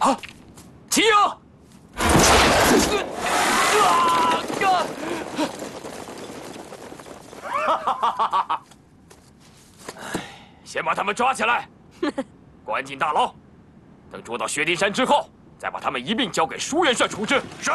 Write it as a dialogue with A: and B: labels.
A: 啊，齐营！先把他们抓起来，关进大牢。等捉到薛丁山之后，再把他们一并交给舒元帅处置。是。